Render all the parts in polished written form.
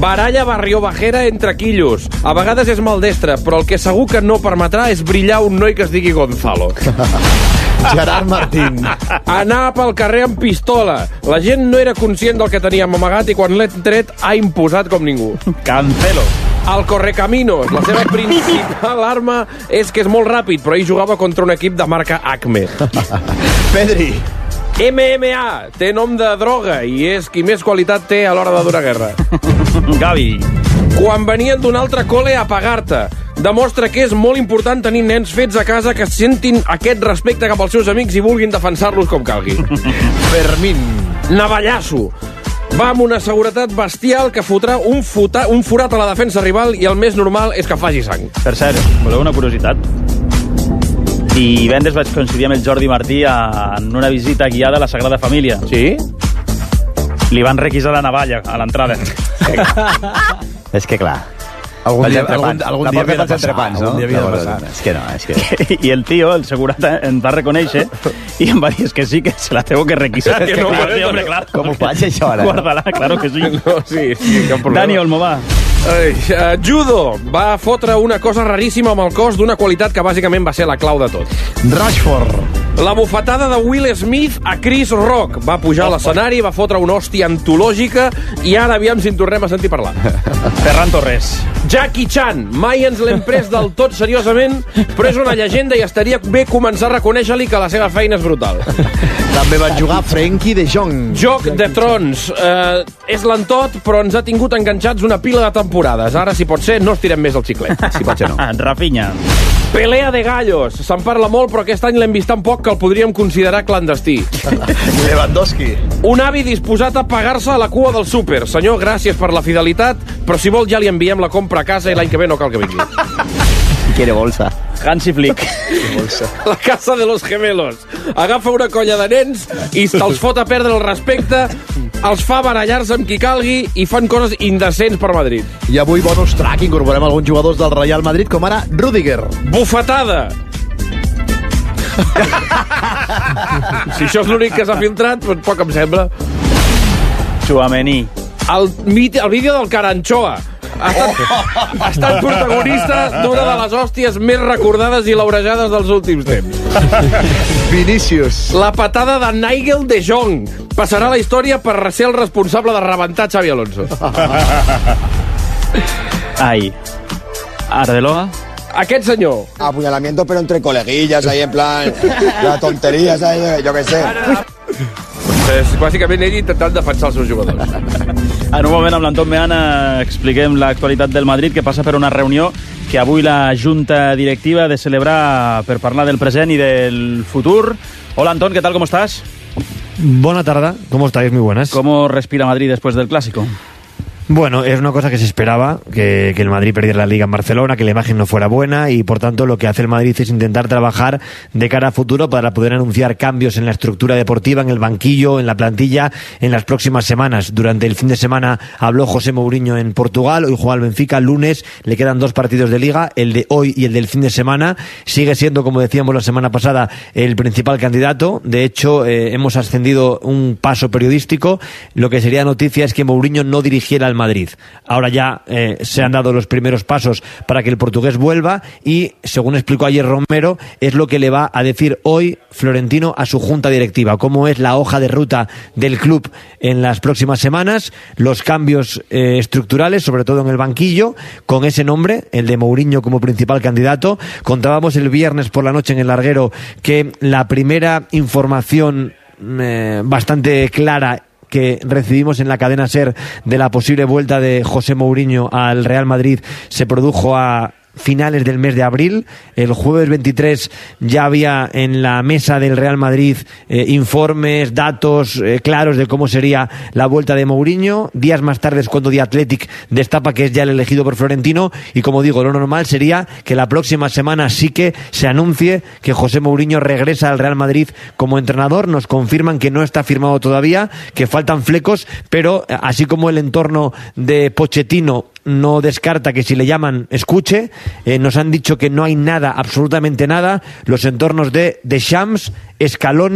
Baralla barriobajera entre quillos. A vegades és maldestre, però el que segur que no permetrà és brillar un noi que es digui Gonzalo. Gerard Martín. Anar pel carrer amb pistola. La gent no era conscient del que teníem amagat i quan l'he tret ha imposat com ningú. Cancelo. El Correcaminos. La seva principal arma és que és molt ràpid, però ell jugava contra un equip de marca Acme. Pedri. MMA. Té nom de droga i és qui més qualitat té a l'hora de donar guerra. Gavi. Quan venien d'un altre col·le a pagar-te. Demostra que és molt important tenir nens fets a casa que sentin aquest respecte cap als seus amics i vulguin defensar-los com calgui. Fermín. Navallasso. Va amb una seguretat bestial que fotrà un forat a la defensa rival i el més normal és que faci sang. Per cert, voleu una curiositat? Divendres vaig coincidir amb el Jordi Martí en una visita guiada a la Sagrada Família. Sí? Li van requisar la navalla a l'entrada. És que clar... Algun dia havia de passar, no? És que no, és que... I el tio, el segurata, em va reconèixer i em va dir, és que sí, que se la tengo que requisar. Que no, sí, hombre, claro. Com ho faig, això, ara? Guarda-la, claro que sí. No, sí, cap problema. Dani Olmo, va. Judo. Va fotre una cosa raríssima amb el cos d'una qualitat que bàsicament va ser la clau de tot. Rashford. La bufetada de Will Smith a Chris Rock. Va pujar a l'escenari, va fotre una hòstia antològica i ara aviam si en tornem a sentir parlar. Ferran Torres. Jackie Chan. Mai ens l'hem pres del tot seriosament, però és una llegenda i estaria bé començar a reconèixer-li que la seva feina és brutal. També van jugar Frenkie de Jong. Joc de Trons. És lentot, però ens ha tingut enganxats una pila de temporades. Ara, si pot ser, no estirem més el xiclet. Si pot ser, no. Rafinha. Pelea de gallos. Se'n parla molt, però aquest any l'hem vist tan poc que el podríem considerar clandestí. Lewandowski. Un avi disposat a pagar-se a la cua del súper. Senyor, gràcies per la fidelitat, però si vol ja li enviem la compra a casa i l'any que ve no cal que vingui. Quiere bolsa. Hansi Flick. La casa de los gemelos. Agafa una colla de nens i se'ls fot a perdre el respecte, els fa barallar-se amb qui calgui i fan coses indecents per Madrid. I avui, bonus track, incorporem alguns jugadors del Real Madrid, com ara Rüdiger. Bufetada. Si això és l'únic que s'ha filtrat, doncs poc em sembla. Tchouaméni. El vídeo del Caranchoa. Ha estat protagonista d'una de les hòsties més recordades i laurejades dels últims temps. Vinícius. La patada de Nigel de Jong. Passarà a la història per ser el responsable de rebentar Xavi Alonso. Ai. Arbeloa. Aquest senyor. Apuñalamiento, pero entre coleguillas, ahí en plan... La tontería, ¿sabes? Yo qué sé. És bàsicament ell intentant defensar els seus jugadors. En un moment amb l'Anton Meana expliquem l'actualitat del Madrid, que passa per una reunió que avui la Junta Directiva ha de celebrar per parlar del present i del futur. Hola Anton, ¿qué tal? ¿Cómo estás? Buena tarde, ¿cómo estáis? Muy buenas. ¿Cómo respira Madrid después del Clásico? Bueno, es una cosa que se esperaba, que el Madrid perdiera la Liga en Barcelona, que la imagen no fuera buena y por tanto lo que hace el Madrid es intentar trabajar de cara a futuro para poder anunciar cambios en la estructura deportiva, en el banquillo, en la plantilla en las próximas semanas. Durante el fin de semana habló José Mourinho en Portugal, hoy juega el Benfica, el lunes le quedan 2 partidos de Liga, el de hoy y el del fin de semana. Sigue siendo, como decíamos la semana pasada, el principal candidato. De hecho, hemos ascendido un paso periodístico. Lo que sería noticia es que Mourinho no dirigiera al Madrid. Ahora ya se han dado los primeros pasos para que el portugués vuelva y, según explicó ayer Romero, es lo que le va a decir hoy Florentino a su junta directiva, cómo es la hoja de ruta del club en las próximas semanas, los cambios estructurales, sobre todo en el banquillo, con ese nombre, el de Mourinho como principal candidato. Contábamos el viernes por la noche en el larguero que la primera información bastante clara que recibimos en la cadena SER de la posible vuelta de José Mourinho al Real Madrid se produjo a finales del mes de abril. El jueves 23 ya había en la mesa del Real Madrid informes, datos claros de cómo sería la vuelta de Mourinho. Días más tarde es cuando The Athletic destapa que es ya el elegido por Florentino y, como digo, lo normal sería que la próxima semana sí que se anuncie que José Mourinho regresa al Real Madrid como entrenador. Nos confirman que no está firmado todavía, que faltan flecos, pero así como el entorno de Pochettino no descarta que si le llaman escuche, nos han dicho que no hay nada, absolutamente nada. Los entornos de Deschamps, Scaloni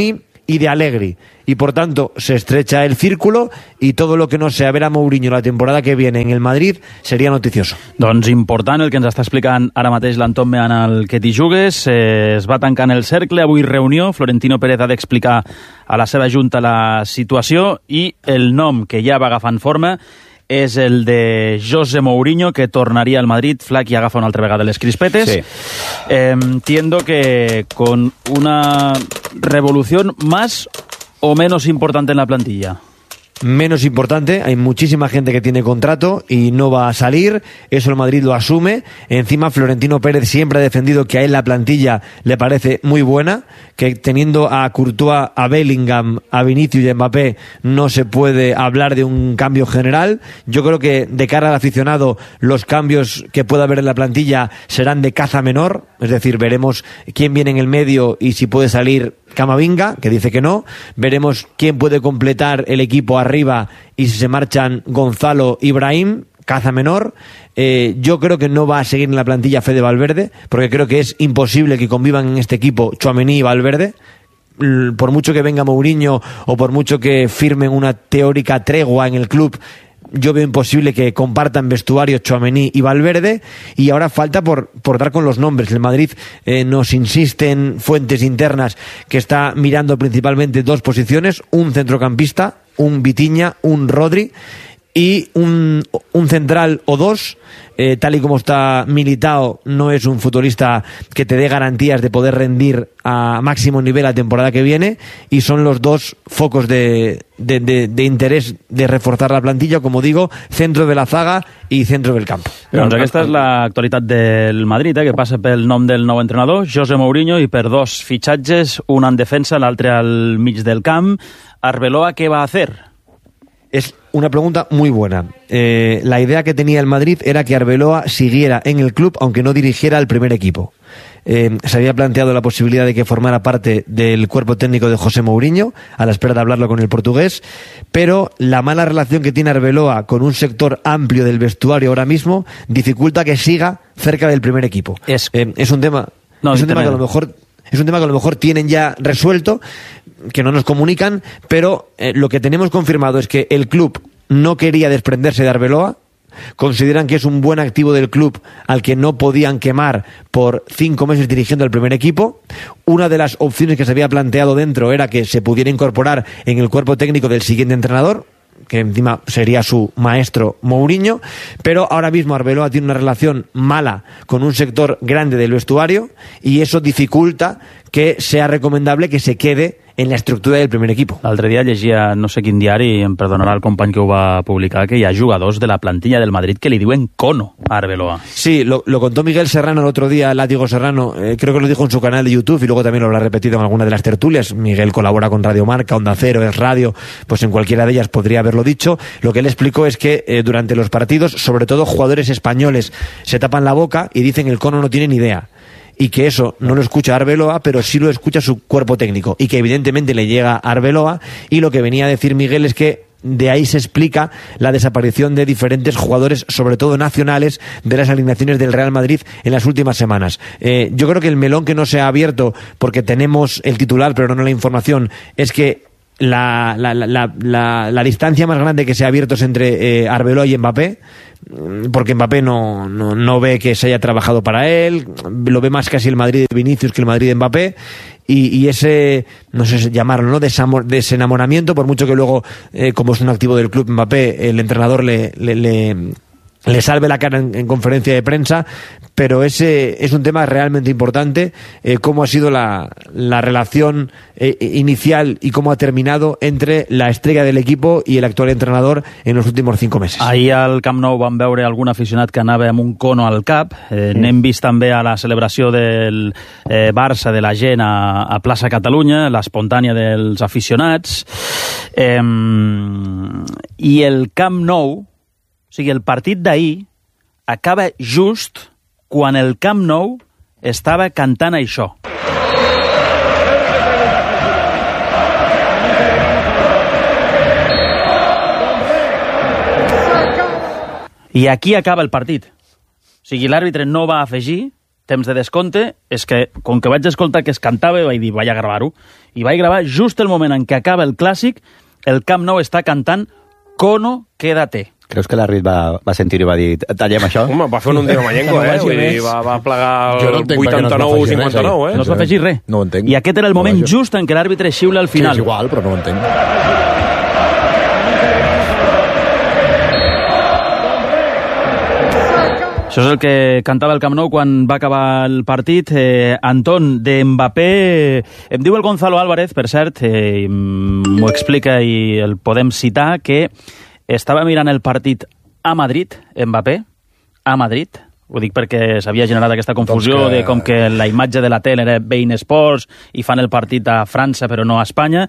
y de Allegri. Y por tanto se estrecha el círculo y todo lo que no sea ver a Mourinho la temporada que viene en el Madrid seria noticioso. Doncs important el que ens està explicant ara mateix l'Anton Meana al Que t'hi jugues. Es va tancant el cercle, avui reunió, Florentino Pérez ha d'explicar a la seva junta la situació i el nom que ja va agafant forma és el de José Mourinho, que tornaria al Madrid. Flaqui agafa una altra vegada les crispetes. Sí. Entiendo que con una revolución más o menos importante en la plantilla. Menos importante, hay muchísima gente que tiene contrato y no va a salir, eso el Madrid lo asume. Encima Florentino Pérez siempre ha defendido que a él la plantilla le parece muy buena, que teniendo a Courtois, a Bellingham, a Vinicius y a Mbappé no se puede hablar de un cambio general. Yo creo que de cara al aficionado los cambios que pueda haber en la plantilla serán de caza menor, es decir, veremos quién viene en el medio y si puede salir Camavinga, que dice que no. Veremos quién puede completar el equipo arriba y si se marchan Gonzalo y Brahim, caza menor. Yo creo que no va a seguir en la plantilla Fede Valverde, porque creo que es imposible que convivan en este equipo Tchouaméni y Valverde. Por mucho que venga Mourinho o por mucho que firmen una teórica tregua en el club, yo veo imposible que compartan vestuario Tchouaméni y Valverde, y ahora falta por dar con los nombres. El Madrid nos insisten fuentes internas que está mirando principalmente dos posiciones, un centrocampista, un Vitinha, un Rodri y un central o dos. Tal y como está Militao, no es un futbolista que te dé garantías de poder rendir a máximo nivel la temporada que viene, y son los dos focos de interés de reforzar la plantilla, como digo, centro de la zaga i centro del camp. Doncs aquesta és l'actualitat del Madrid, que passa pel nom del nou entrenador, José Mourinho, i per dos fitxatges, un en defensa, l'altre al mig del camp. Arbeloa, ¿qué va a hacer? Es una pregunta muy buena. La idea que tenía el Madrid era que Arbeloa siguiera en el club, aunque no dirigiera el primer equipo. Se había planteado la posibilidad de que formara parte del cuerpo técnico de José Mourinho, a la espera de hablarlo con el portugués, pero la mala relación que tiene Arbeloa con un sector amplio del vestuario ahora mismo dificulta que siga cerca del primer equipo. Es un tema que a lo mejor... Es un tema que a lo mejor tienen ya resuelto, que no nos comunican, pero lo que tenemos confirmado es que el club no quería desprenderse de Arbeloa. Consideran que es un buen activo del club al que no podían quemar por 5 meses dirigiendo el primer equipo. Una de las opciones que se había planteado dentro era que se pudiera incorporar en el cuerpo técnico del siguiente entrenador, que encima sería su maestro Mourinho, pero ahora mismo Arbeloa tiene una relación mala con un sector grande del vestuario y eso dificulta que sea recomendable que se quede en la estructura del primer equipo. L'altre dia llegia no sé quin diari, em perdonarà el company que ho va publicar, que hi ha jugadors de la plantilla del Madrid que li diuen cono a Arbeloa. Sí, lo contó Miguel Serrano el otro día, Látigo Serrano, creo que lo dijo en su canal de YouTube y luego también lo habrá repetido en alguna de las tertulias. Miguel colabora con Radio Marca, Onda Cero, Es Radio, pues en cualquiera de ellas podría haberlo dicho. Lo que él explicó es que durante los partidos, sobre todo jugadores españoles, se tapan la boca y dicen que el cono no tiene ni idea. Y que eso no lo escucha Arbeloa, pero sí lo escucha su cuerpo técnico, y que evidentemente le llega a Arbeloa, y lo que venía a decir Miguel es que de ahí se explica la desaparición de diferentes jugadores, sobre todo nacionales, de las alineaciones del Real Madrid en las últimas semanas. Yo creo que el melón que no se ha abierto, porque tenemos el titular pero no la información, es que la distancia más grande que se ha abierto es entre Arbeloa y Mbappé, porque Mbappé no ve que se haya trabajado para él, lo ve más casi el Madrid de Vinicius que el Madrid de Mbappé, y ese, no sé llamarlo, ¿no?, desenamoramiento, por mucho que luego, como es un activo del club Mbappé, el entrenador le salve la cara en conferencia de prensa, pero ese es un tema realmente importante, cómo ha sido la relación inicial y cómo ha terminado entre la estrella del equipo y el actual entrenador en los últimos 5 meses. Ahir al Camp Nou vam veure algun aficionat que anava amb un cono al cap. N'hem vist també a la celebració del Barça de la gent a Plaça Catalunya, l'espontània dels aficionats. I el Camp Nou, o sigui, el partit d'ahir acaba just quan el Camp Nou estava cantant això. I aquí acaba el partit. O sigui, l'àrbitre no va afegir, temps de descompte, és que, com que vaig escoltar que es cantava, vaig dir, vaig a gravar-ho, i vaig gravar just el moment en què acaba el clàssic, el Camp Nou està cantant Cono, quédate. Creus que l'àrbit va sentir i va dir tallem això? Home, va fer un Diego Mayenco, Vull dir, va plegar Jo no el entenc per què no es va afegir 89-59, No es va afegir res. No ho entenc. I aquest era el moment just en què l'àrbitre xiula al Que final. és igual, però no ho entenc. Això és el que cantava el Camp Nou quan va acabar el partit. Anton, de Mbappé, em diu el Gonzalo Álvarez, per cert, m'ho explica i el podem citar, que estava mirant el partit a Madrid, Mbappé, a Madrid. Ho dic perquè s'havia generat aquesta confusió Doncs de com que la imatge de la tele era Bein Sports i fan el partit a França però no a Espanya.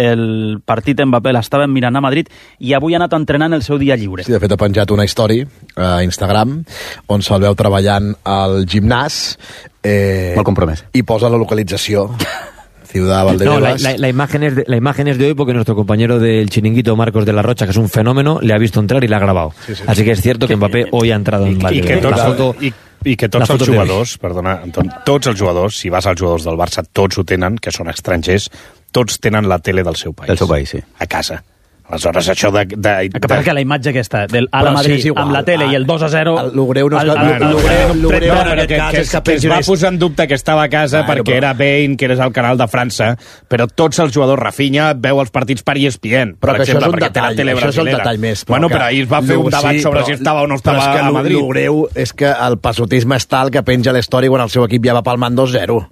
El partit Mbappé l'estaven mirant a Madrid i avui ha anat entrenant el seu dia lliure. Sí, de fet ha penjat una història a Instagram on se'l veu treballant al gimnàs Molt compromès. i posa la localització Ciudad No, Valdebebas. la imagen es de hoy porque nuestro compañero del Chiringuito, Marcos de la Rocha, que es un fenómeno, le ha visto entrar y la ha grabado. Sí, sí. Así que es cierto que Mbappé hoy ha entrado en I Valdebebas. que La tots, foto- i que la tots els foto de jugadors, perdona, Anton, tots els jugadors, si vas als jugadors del Barça, tots ho tenen, que són estrangers, tots tenen la tele del seu país. Del seu país, sí. A casa. Aleshores, això El que passa és que la imatge aquesta, del a la Però sí, Madrid, és igual. amb la tele i el 2-0... Lo greu no és que... el- el- lo greu en aquest cas és que es va posar en dubte que estava a casa perquè era Bein, que eres al canal de França, però tots els jugadors, Rafinha, veu els partits per ESPN, Però per que exemple, això és un perquè té la detall, tele això és el brasilera. detall més. Bueno, que però ahir es va fer un debat sobre si estava o no estava però és que a Madrid. Lo greu és que el passotisme és tal que penja la història quan el seu equip ja va palmant 2-0.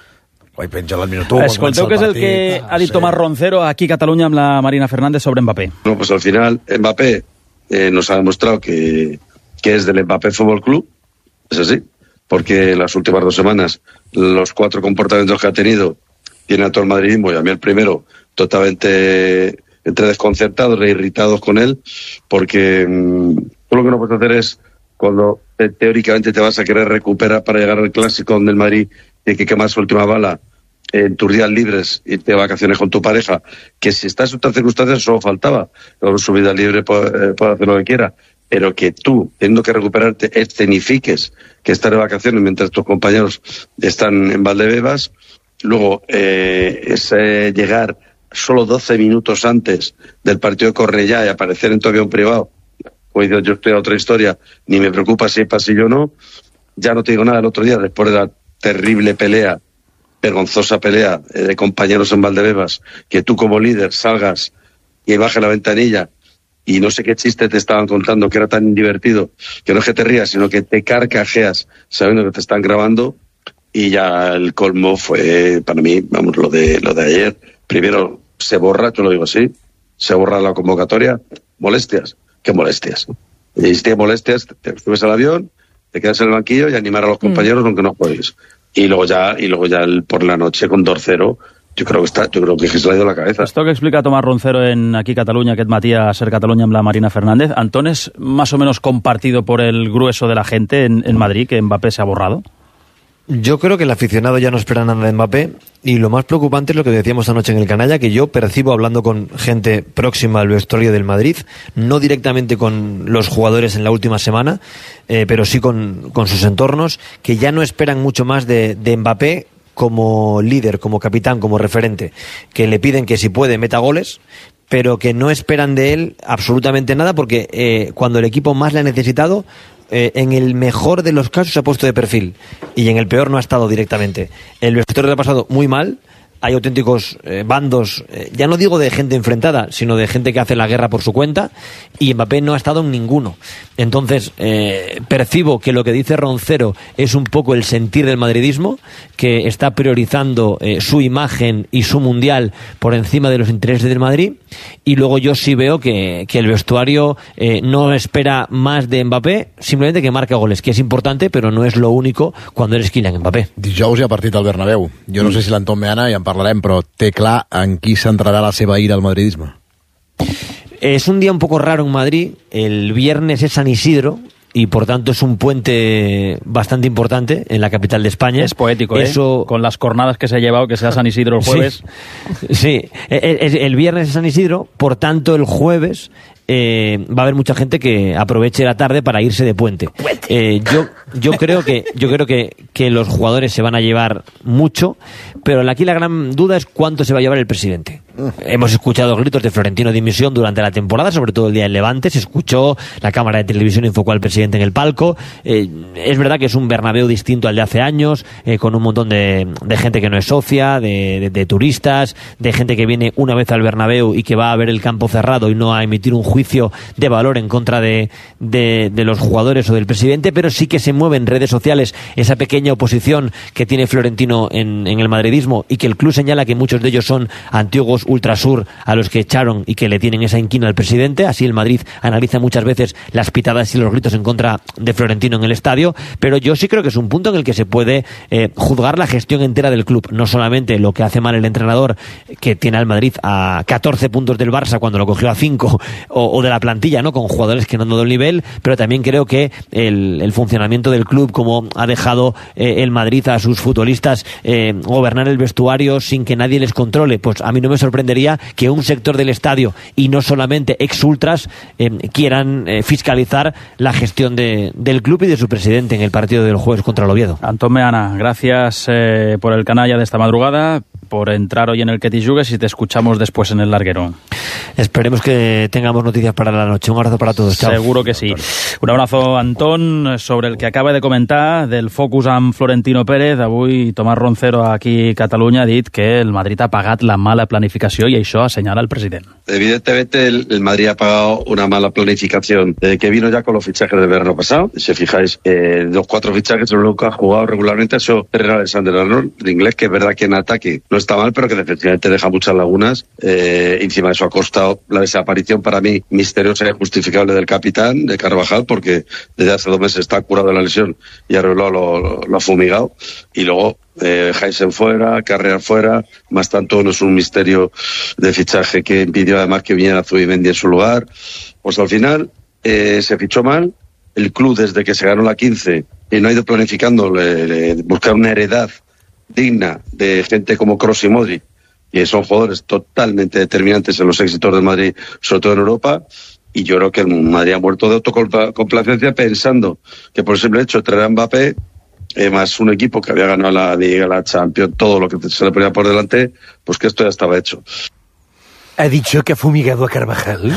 Oi, penja al minut 1. Escolteu què és el que ha dit Tomás Roncero aquí a Catalunya amb la Marina Fernández sobre Mbappé. Bueno, pues al final Mbappé nos ha demostrado que es del Mbappé Fútbol Club, es así, porque en las últimas 2 semanas los 4 comportamientos que ha tenido tiene a todo el madridismo y a mí el primero totalmente entre desconcertados e irritados con él, porque tú lo que no puedes hacer es cuando teóricamente te vas a querer recuperar para llegar al clásico donde el Madrid tiene que quemar su última bala en tus días libres, irte de vacaciones con tu pareja, que si estás en otras circunstancias solo faltaba, luego su vida libre puede hacer lo que quiera, pero que tú, teniendo que recuperarte, escenifiques que estás de vacaciones mientras tus compañeros están en Valdebebas, luego es llegar solo 12 minutos antes del partido de Cornellá y aparecer en tu avión privado, pues yo estoy a otra historia, ni me preocupa si hay pasillo o no, ya no te digo nada el otro día, después de la terrible pelea, vergonzosa pelea de compañeros en Valdebebas, que tú como líder salgas y bajes la ventanilla y no sé qué chiste te estaban contando que era tan divertido, que no es que te rías, sino que te carcajeas sabiendo que te están grabando, y ya el colmo fue para mí, vamos, lo de ayer. Primero se borra, yo lo digo así, se borra la convocatoria, molestias, ¿qué molestias? Y si tienes molestias, te subes al avión, te quedas en el banquillo y animar a los compañeros aunque no juegues. Y luego ya por la noche con 2-0, yo creo que se le ha ido la cabeza. Esto que explica Tomás Roncero en aquí Cataluña, aquest matí a Ser Catalunya amb la Marina Fernández, Antón, ¿es más o menos compartido por el grueso de la gente en Madrid que Mbappé se ha borrado? Yo creo que el aficionado ya no espera nada de Mbappé, y lo más preocupante es lo que decíamos anoche en el canalla, que yo percibo hablando con gente próxima al vestuario del Madrid, no directamente con los jugadores en la última semana, pero sí con sus entornos, que ya no esperan mucho más de Mbappé como líder, como capitán, como referente, que le piden que si puede meta goles, pero que no esperan de él absolutamente nada, porque cuando el equipo más le ha necesitado, en el mejor de los casos se ha puesto de perfil y en el peor no ha estado directamente. El vestuario lo ha pasado muy mal. Hay auténticos bandos, ya no digo de gente enfrentada, sino de gente que hace la guerra por su cuenta, y Mbappé no ha estado en ninguno. Entonces, percibo que lo que dice Roncero es un poco el sentir del madridismo, que está priorizando su imagen y su mundial por encima de los intereses del Madrid, y luego yo sí veo que el vestuario no espera más de Mbappé, simplemente que marque goles, que es importante, pero no es lo único cuando eres Kylian Mbappé. Dijous hi ha partit al Bernabéu. Jo no sé si l'Anton Meana, ja en parlarem, però té clar en qui centrarà la seva ira al madridisme. Es un día un poco raro en Madrid. El viernes es San Isidro y por tanto es un puente bastante importante en la capital de España. Es poético, Eso... con las cornadas que se ha llevado, que sea San Isidro el jueves. Sí, el viernes es San Isidro, por tanto el jueves va a haber mucha gente que aproveche la tarde para irse de puente. Yo creo que que los jugadores se van a llevar mucho, pero aquí la gran duda es cuánto se va a llevar el presidente. Hemos escuchado gritos de Florentino dimisión durante la temporada, sobre todo el día del Levante. Se escuchó, la cámara de televisión enfocó al presidente en el palco. Es verdad que es un Bernabéu distinto al de hace años, con un montón de gente que no es socia, de turistas, de gente que viene una vez al Bernabéu y que va a ver el campo cerrado y no a emitir un juicio de valor en contra de los jugadores o del presidente, pero sí que se mueve en redes sociales esa pequeña oposición que tiene Florentino en el madridismo, y que el club señala que muchos de ellos son antiguos ultrasur a los que echaron y que le tienen esa inquina al presidente. Así el Madrid analiza muchas veces las pitadas y los gritos en contra de Florentino en el estadio, pero yo sí creo que es un punto en el que se puede juzgar la gestión entera del club, no solamente lo que hace mal el entrenador, que tiene al Madrid a 14 puntos del Barça cuando lo cogió a 5, o de la plantilla, ¿no?, con jugadores que no han dado el nivel, pero también creo que el funcionamiento del club, como ha dejado el Madrid a sus futbolistas gobernar el vestuario sin que nadie les controle, pues a mí no me sorprendería que un sector del estadio, y no solamente ex-ultras, quieran fiscalizar la gestión del club y de su presidente en el partido del jueves contra el Oviedo. Antón Meana, gracias por el canalla de esta madrugada, por entrar hoy en el Que T'hi Jugues, y te escuchamos después en el larguero. Esperemos que tengamos noticias para la noche. Un abrazo para todos. Chao. Seguro que sí. Un abrazo, Antón, sobre el que acaba de comentar del focus amb Florentino Pérez. Avui Tomàs Roncero, aquí a Catalunya, ha dit que el Madrid ha pagat la mala planificació, i això assenyala el president. Evidentemente el Madrid ha pagado una mala planificación desde que vino ya con los fichajes del verano pasado. Si os fijáis, los 4 fichajes en los que ha jugado regularmente ha sido Trent Alexander-Arnold, el inglés, que es verdad que en ataque no está mal, pero que defensivamente deja muchas lagunas. Encima de eso ha costado la desaparición, para mí, misteriosa e injustificable del capitán, de Carvajal, porque desde hace 2 meses está curado de la lesión y Arbeloa lo ha fumigado. Y luego Heisen fuera, Carreras fuera, más tanto no es un misterio de fichaje que impidió además que viniera Zubimendi en su lugar. Pues al final se fichó mal. El club, desde que se ganó la 15 y no ha ido planificando buscar una heredad digna de gente como Kroos y Modric, y son jugadores totalmente determinantes en los éxitos del Madrid, sobre todo en Europa. Y yo creo que el Madrid ha muerto de autocomplacencia pensando que por el simple hecho de traer a Mbappé, más un equipo que había ganado la Liga, la Champions, todo lo que se le ponía por delante, pues que esto ya estaba hecho. ¿Ha dicho que ha fumigado a Carvajal?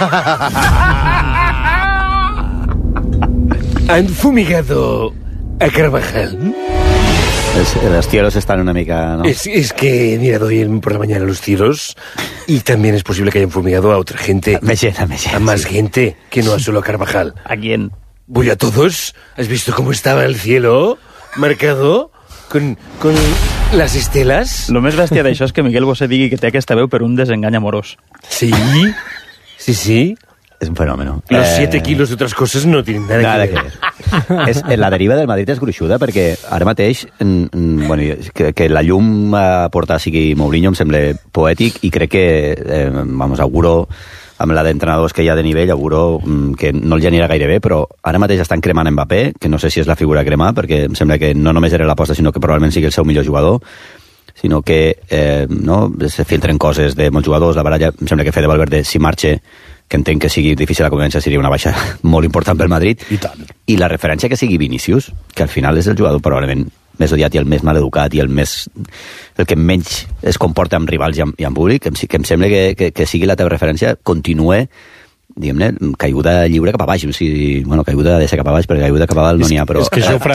¿Han fumigado a Carvajal? Los tiros están una mica, ¿no? Es que he mirado hoy por la mañana los tiros y también es posible que hayan fumigado a otra gente. A más gente que no a solo a Carvajal. ¿A quién? Voy a todos. ¿Has visto cómo estaba el cielo marcado con las estelas? Lo més bèstia d'això és que Miguel Bosé digui que té aquesta veu per un desengany amorós. Sí, sí, sí. Es un fenómeno. Los 7 kilos de otras cosas no tienen nada que ver. La deriva del Madrid és gruixuda, perquè ara mateix que la llum a portar sigui Mourinho em sembla poètic, i crec que auguro, amb la d'entrenadors que hi ha de nivell, auguro que no el genera gaire bé, però ara mateix estan cremant Mbappé, que no sé si és la figura a cremar, perquè em sembla que no només era l'aposta, sinó que probablement sigui el seu millor jugador, sinó que se filtren coses de molts jugadors. La baralla, em sembla que Fede Valverde, si marxa, que entenc que sigui difícil la convivència, seria una baixa molt important pel Madrid. I tant. I la referència que sigui Vinícius, que al final és el jugador probablement més odiat i el més maleducat i el que menys es comporta amb rivals i amb públic, que em sembla que sigui la teva referència, continue, diguem-ne, caiguda lliure cap a baix. O sigui, caiguda de ser cap a baix, perquè caiguda cap a dalt no n'hi ha, però... És que Jofre...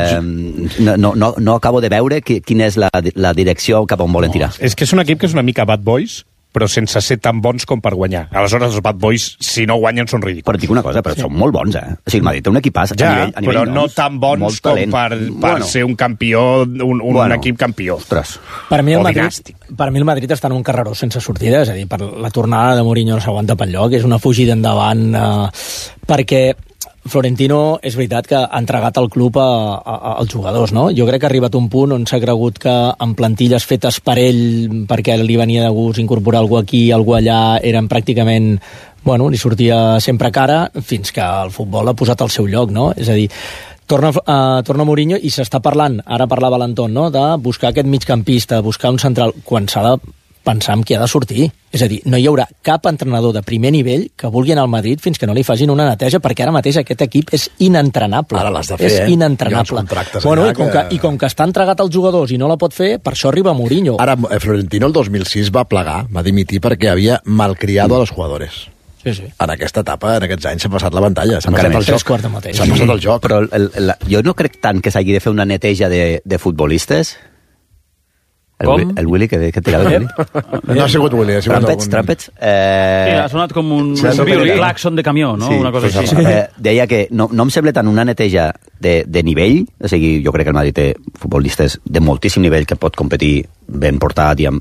no acabo de veure quina és la direcció cap on volen tirar. És que és un equip que és una mica Bad Boys, però sense ser tan bons com per guanyar. Aleshores, els Bad Boys, si no guanyen, són ridículs. Però et dic una cosa, però són molt bons, O sigui, el Madrid té un equipàs a nivell, però no tan bons com per ser un campió, un equip campió. Ostres. Per mi el Madrid està en un carreró sense sortida, és a dir, per la tornada de Mourinho no s'aguanta pel lloc, és una fugida endavant, perquè Florentino és veritat que ha entregat el club als jugadors, no? Jo crec que ha arribat un punt on s'ha cregut que en plantilles fetes per ell, perquè li venia de gust incorporar algú aquí, algú allà, eren pràcticament... li sortia sempre cara, fins que el futbol ha posat al seu lloc, no? És a dir, torna Mourinho i s'està parlant, ara parlava l'Anton, no?, de buscar aquest migcampista, buscar un central, quan s'ha de pensar en qui ha de sortir. És a dir, no hi haurà cap entrenador de primer nivell que vulgui anar al Madrid fins que no li facin una neteja, perquè ara mateix aquest equip és inentrenable. Ara l'has de fer, és inentrenable. Bueno, i com que està entregat als jugadors i no la pot fer, per això arriba Mourinho. Ara, Florentino el 2006 va plegar, va dimitir perquè havia malcriado a los jugadores. Sí. En aquesta etapa, en aquests anys, s'ha passat la pantalla. S'ha passat el joc. S'ha passat el joc. Però jo no crec tant que s'hagi de fer una neteja de futbolistes. El Willy, que tirava el Willy? No ha sigut Willy, ha sigut Trampets? Sí, ha sonat com un claxon de camió, no? Una cosa així. Deia que no em sembla tant una neteja de nivell, o sigui, jo crec que el Madrid té futbolistes de moltíssim nivell que pot competir ben portat i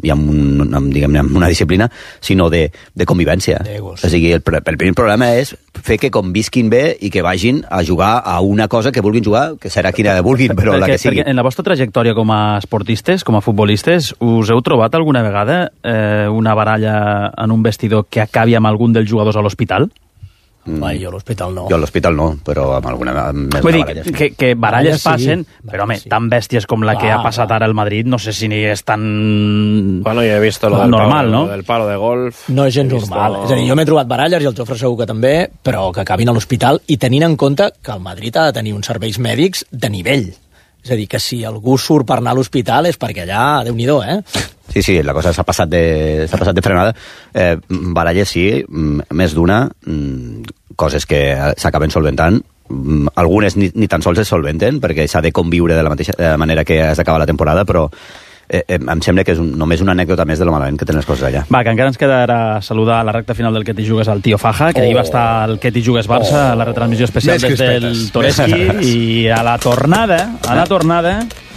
amb una disciplina, sinó de convivència. O sigui, el primer problema és fer que convisquin bé i que vagin a jugar a una cosa que vulguin jugar, que serà quina vulguin, però la que sigui. Perquè en la vostra trajectòria com a esportistes, com a futbolistes, us heu trobat alguna vegada una baralla en un vestidor que acabi amb algun dels jugadors a l'hospital? Jo a l'hospital no. Jo a l'hospital no, però amb alguna més vull baralles. Dir, que baralles passen, però home, tan bèsties com la que ha passat ara al Madrid, no sé si ni és tan... Bueno, jo he vist lo normal, no? Del palo de golf. No és gens normal. És a dir, jo m'he trobat baralles, i el Jofre segur que també, però que acabin a l'hospital, i tenint en compte que el Madrid ha de tenir uns serveis mèdics de nivell. És a dir, que si algú surt per anar a l'hospital és perquè allà, Déu-n'hi-do, Sí, la cosa s'ha passat de frenada. Baralles sí, més d'una, coses que s'acaben solventant. Algunes ni tan sols es solventen, perquè s'ha de conviure de la mateixa manera que has d'acabar la temporada, però em sembla que és només una anècdota més de lo malament que tenen les coses allà. Va, que encara ens quedarà saludar a la recta final del Que t'hi jugues al Tío Faja, que ahir va estar el Que t'hi jugues Barça, a la retransmissió especial des del Toreski, i a la tornada,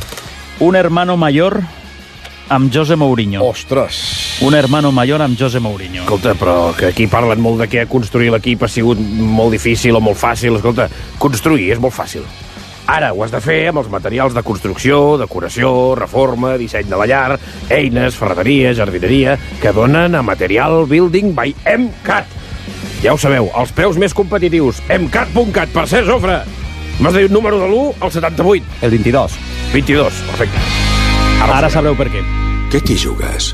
un hermano mayor amb José Mourinho. Ostres! Un hermano mayor amb José Mourinho. Escolta, però que aquí parlen molt de que construir l'equip ha sigut molt difícil o molt fàcil. Escolta, construir és molt fàcil. Ara ho has de fer amb els materials de construcció, decoració, reforma, disseny de la llar, eines, ferreteria, jardineria, que donen a Material Building by MCAT. Ja ho sabeu, els preus més competitius, mcat.cat. Per cert, Jofre, m'has dit número de l'1 al 78. El 22. 22, perfecte. Ara sabreu per què. Què t'hi jugues?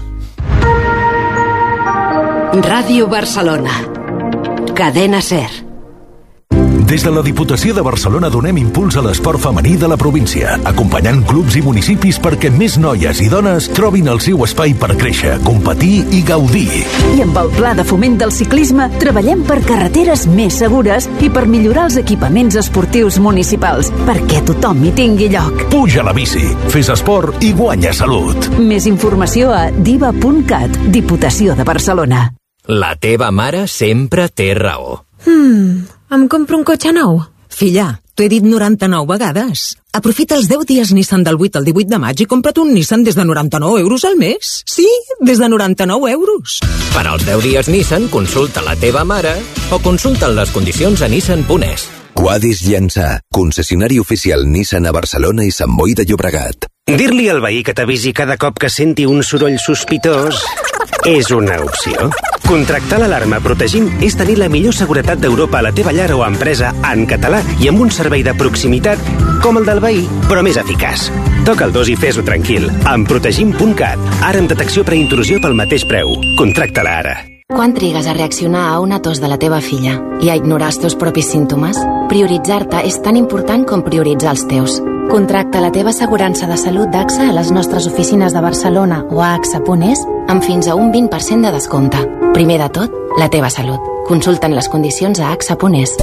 Ràdio Barcelona. Cadena SER. Des de la Diputació de Barcelona donem impuls a l'esport femení de la província, acompanyant clubs i municipis perquè més noies i dones trobin el seu espai per créixer, competir i gaudir. I amb el Pla de Foment del Ciclisme treballem per carreteres més segures i per millorar els equipaments esportius municipals, perquè tothom hi tingui lloc. Puja a la bici, fes esport i guanya salut. Més informació a diva.cat, Diputació de Barcelona. La teva mare sempre té raó. Em compro un cotxe nou? Filla, t'ho he dit 99 vegades. Aprofita els 10 dies Nissan del 8 al 18 de maig i compra't un Nissan des de 99 euros al mes. Sí, des de 99 euros. Per als 10 dies Nissan, consulta la teva mare o consulta les condicions a nissan.es. Quadis Llançà, concessionari oficial Nissan a Barcelona i Sant Boi de Llobregat. Dir-li al veí que t'avisi cada cop que senti un soroll sospitós és una opció. Contractar l'alarma protegint és tenir la millor seguretat d'Europa a la teva llar o empresa en català i amb un servei de proximitat com el del veí, però més eficaç. Toca el 2 i fes-ho tranquil. Amb protegim.cat. Ara amb detecció preintrusió pel mateix preu. Contracta-la ara. Quan trigues a reaccionar a una tos de la teva filla i a ignorar els teus propis símptomes? Prioritzar-te és tan important com prioritzar els teus. Contracta la teva assegurança de salut d'AXA a les nostres oficines de Barcelona o a AXA.es amb fins a un 20% de descompte. Primer de tot, la teva salut. Consulta'n les condicions a AXA.es.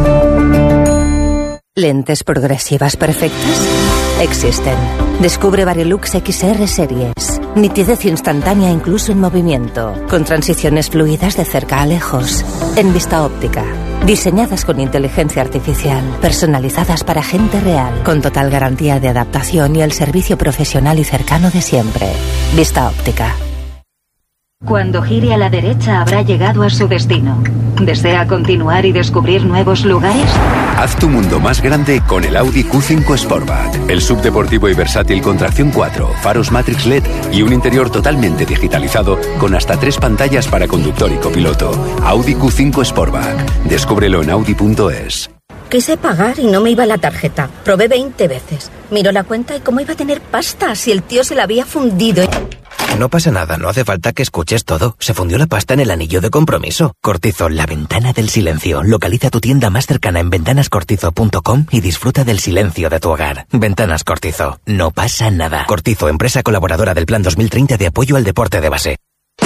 ¿Lentes progresivas perfectas? Existen. Descubre Varilux XR Series. Nitidez instantánea incluso en movimiento. Con transiciones fluidas de cerca a lejos. En vista óptica. Diseñadas con inteligencia artificial. Personalizadas para gente real. Con total garantía de adaptación y el servicio profesional y cercano de siempre. Vista óptica. Cuando gire a la derecha habrá llegado a su destino. ¿Desea continuar y descubrir nuevos lugares? Haz tu mundo más grande con el Audi Q5 Sportback. El subdeportivo y versátil con tracción 4, faros Matrix LED y un interior totalmente digitalizado con hasta 3 pantallas para conductor y copiloto. Audi Q5 Sportback. Descúbrelo en Audi.es. Quise pagar y no me iba la tarjeta. Probé 20 veces. Miró la cuenta y cómo iba a tener pasta si el tío se la había fundido. no pasa nada, no hace falta que escuches todo. Se fundió la pasta en el anillo de compromiso. Cortizo, la ventana del silencio. Localiza tu tienda más cercana en ventanascortizo.com y disfruta del silencio de tu hogar. Ventanas Cortizo. No pasa nada. Cortizo, empresa colaboradora del Plan 2030 de apoyo al deporte de base.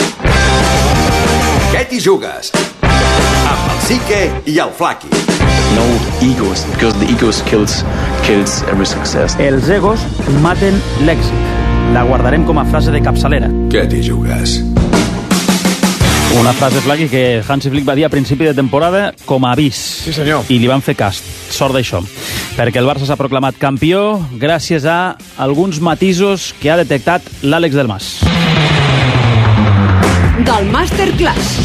Què t'hi jugues? Amb el Sique i el Flaqui. No egos, because the egos kills every success. Els egos maten l'èxit. La guardarem com a frase de capçalera. Què t'hi jugues? Una frase, Flaqui, que Hansi Flick va dir a principi de temporada com a avís. Sí, senyor. I li van fer cas. Sort d'això. Perquè el Barça s'ha proclamat campió gràcies a alguns matisos que ha detectat l'Àlex del Mas. Del Masterclass.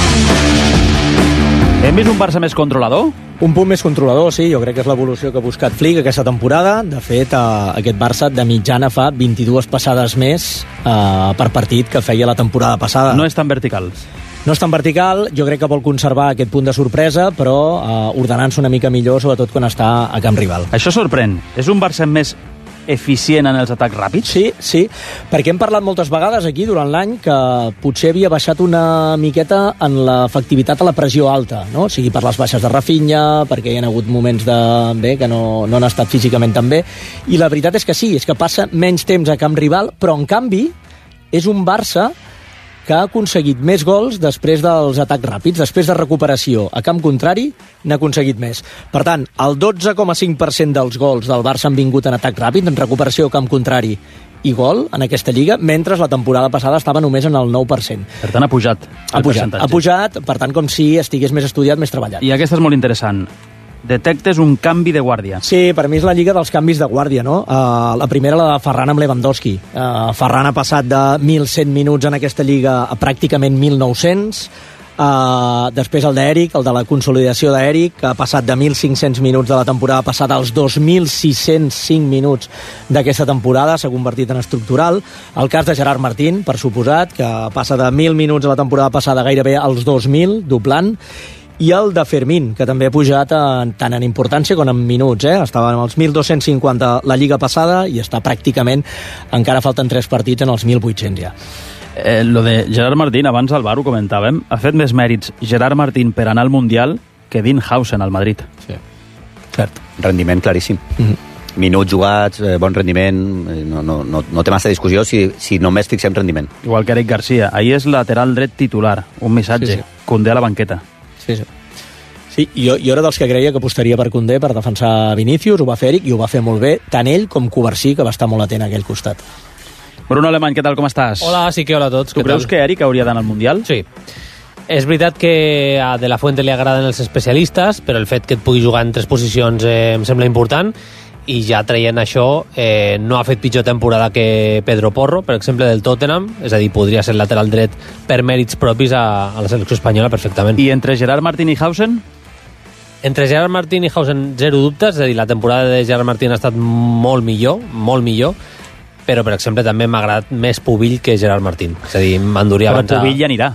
Hem vist un Barça més controlador? Un punt més controlador, sí, jo crec que és l'evolució que ha buscat Flick aquesta temporada. De fet, aquest Barça de mitjana fa 22 passades més per partit que feia la temporada passada. No és tan vertical. No és tan vertical, jo crec que vol conservar aquest punt de sorpresa, però ordenant-se una mica millor, sobretot quan està a camp rival. Això sorprèn. És un Barça més eficient en els atacs ràpids? Sí, perquè hem parlat moltes vegades aquí durant l'any que potser havia baixat una miqueta en l'efectivitat a la pressió alta, no? O sigui, per les baixes de Rafinha, perquè hi ha hagut moments que no han estat físicament tan bé, i la veritat és que sí, és que passa menys temps a camp rival, però en canvi és un Barça que ha aconseguit més gols després dels atacs ràpids, després de recuperació a camp contrari, n'ha aconseguit més. Per tant, el 12,5% dels gols del Barça han vingut en atac ràpid, en recuperació a camp contrari i gol en aquesta lliga, mentre la temporada passada estava només en el 9%. Per tant, ha pujat el percentatge. Ha pujat, per tant, com si estigués més estudiat, més treballat. I aquesta és molt interessant. Detectes un canvi de guàrdia. Sí, per mi és la lliga dels canvis de guàrdia, no? La primera, la de Ferran amb Lewandowski. Ferran ha passat de 1.100 minuts en aquesta lliga a pràcticament 1.900. Després el d'Eric, el de la consolidació d'Eric, que ha passat de 1.500 minuts de la temporada passada als 2.605 minuts d'aquesta temporada, s'ha convertit en estructural. El cas de Gerard Martín, per suposat, que passa de 1.000 minuts de la temporada passada gairebé als 2.000, doblant. I el de Fermín, que també ha pujat tant en importància com en minuts. Estava en els 1.250 la lliga passada i està pràcticament, encara falten 3 partits en els 1.800 ja. Lo de Gerard Martín, abans al bar ho comentàvem, ha fet més mèrits Gerard Martín per anar al Mundial que Dean Hausen al Madrid. Sí, cert. Rendiment claríssim. Minuts jugats, bon rendiment, no té massa discussió si només fixem rendiment. Igual que Eric Garcia. Ahir és lateral dret titular, un missatge. Sí. Koundé a la banqueta. Sí, jo era dels que creia que apostaria per Koundé per defensar Vinícius, ho va fer Eric i ho va fer molt bé, tant ell com Covarsí, que va estar molt atent a aquell costat. Bruno Alemany, què tal, com estàs? Hola, sí que hola a tots. Tu creus que Eric hauria d'anar al Mundial? Sí. És veritat que a De La Fuente li agraden els especialistes, però el fet que et pugui jugar en 3 posicions em sembla important, i ja traient això no ha fet pitjor temporada que Pedro Porro, per exemple, del Tottenham, és a dir, podria ser lateral dret per mèrits propis a la selecció espanyola perfectament. I entre Gerard Martín i Hausen? Entre Gerard Martín i Hausen, zero dubtes, és a dir, la temporada de Gerard Martín ha estat molt millor, però, per exemple, també m'ha agradat més Pubill que Gerard Martín. És a dir, m'enduria abans... Però Pubill ja anirà.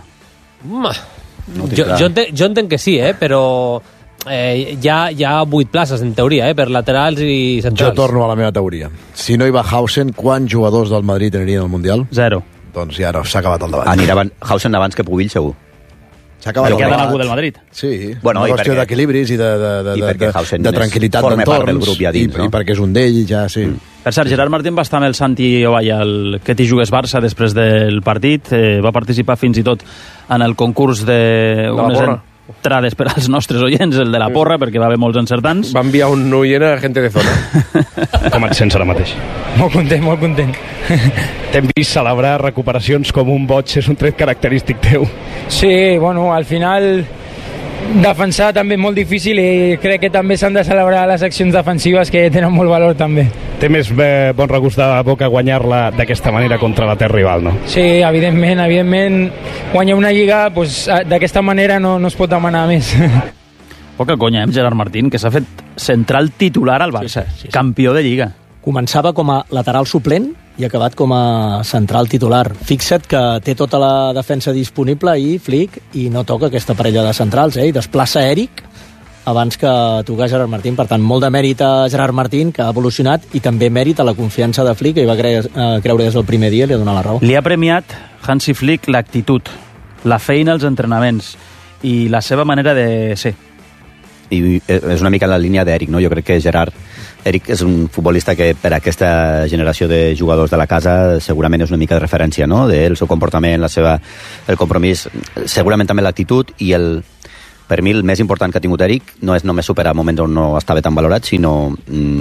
Jo entenc que sí, però hi ha 8 places, en teoria, per laterals i centrals. Jo torno a la meva teoria. Si no hi va Hausen, quants jugadors del Madrid anirien al Mundial? 0. Doncs ja s'ha acabat el debat. Anirà Hausen abans que Pubill, segur. S'ha acabat el debat. Perquè ha debat. d'anar algú del Madrid. Sí, bueno, una qüestió d'equilibris i de tranquil·litat d'entorns, i perquè és un d'ell, ja, sí. Per cert, Gerard Martín va estar amb el Santi Ovalla al Que t'hi jugues Barça després del partit, va participar fins i tot en el concurs de unes entrades per als nostres oients, el de la porra, perquè va haver molts encertants. Va enviar un oient a Gente de Zona. Com et sents ara mateix? Molt content. T'hem vist celebrar recuperacions com un boig, és un tret característic teu. Sí, bueno, al final defensar també és molt difícil i crec que també s'han de celebrar les accions defensives que tenen molt valor també. Té més bon regust de boca guanyar-la d'aquesta manera contra la terra rival, no? Sí, evidentment guanyar una lliga doncs, d'aquesta manera no es pot demanar més. Poca conya, Gerard Martín, que s'ha fet central titular al Barça, sí. Campió de Lliga. Començava com a lateral suplent i ha acabat com a central titular. Fixa't que té tota la defensa disponible i Flick, i no toca aquesta parella de centrals, i desplaça Eric abans que tocar Gerard Martín. Per tant, molt de mèrit a Gerard Martín, que ha evolucionat, i també mèrit a la confiança de Flick, que hi va creure des del primer dia i li ha donat la raó. Li ha premiat Hansi Flick l'actitud, la feina als entrenaments i la seva manera de ser. I és una mica en la línia d'Eric, no? Jo crec que Eric és un futbolista que per a aquesta generació de jugadors de la casa segurament és una mica de referència, no? El seu comportament, el compromís, segurament també l'actitud, i per mi el més important que ha tingut Eric no és només superar moments on no estava tan valorat, sinó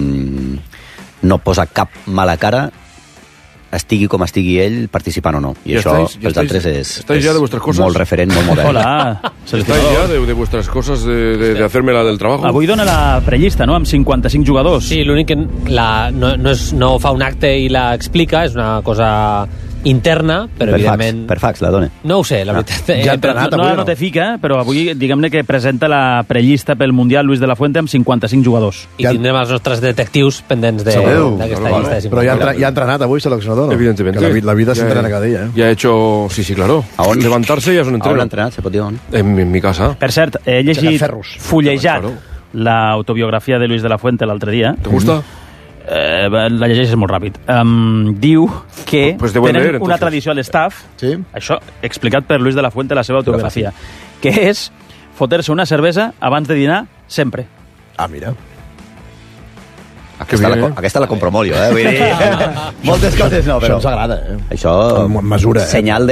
no posar cap mala cara, estigui com estigui ell, participant o no. I això, pels altres, és molt referent, molt modern. Hola. ¿Estáis ya de vuestras cosas de hacerme la del trabajo? Avui dona la prellista, no?, amb 55 jugadors. Sí, l'únic que no fa un acte i la explica, és una cosa interna, però evidentment... Per fax la dona. No ho sé, la veritat. Ja ha entrenat avui, no? La notifica, però avui, diguem-ne que presenta la prellista pel Mundial Luis de la Fuente amb 55 jugadors. I tindrem els nostres detectius pendents d'aquesta llista. Però ja ha entrenat avui seleccionador, no? Evidentemente. La vida s'entrena cada dia, Ya ha hecho... Sí, claro. Levantarse ya es un entreno. ¿A on ha entrenat? ¿Se pot dir on? En mi casa. Per cert, he llegit, fullejat, l'autobiografia de Luis de la Fuente l'altre dia. ¿Te gusta? La llegeixes molt ràpid. Diu que tenen una tradició a l'estaf, això explicat per Luis de la Fuente, la seva autobiografia, que és fotre-se una cervesa abans de dinar sempre. Ah, mira. Aquesta la compro molt jo, Vull dir, moltes coses no, però... Això ens agrada, Això, mesura, senyal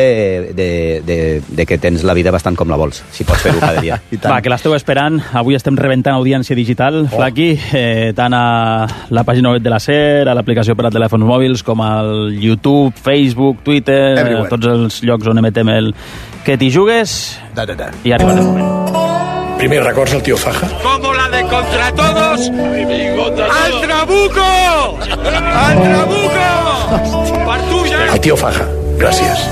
de que tens la vida bastant com la vols, si pots fer-ho cada dia. Va, que l'esteu esperant. Avui estem rebentant audiència digital, Flaqui, tant a la pàgina web de la SER, a l'aplicació per a telèfons mòbils, com al YouTube, Facebook, Twitter, tots els llocs on emetem el Que t'hi jugues, i ha arribat el moment. Primer records al tío Faja. Como la de Contra Todos. ¡Al Trabuco! ¡Al Trabuco! ¡Partulla! Al tío Faja. Gràcies.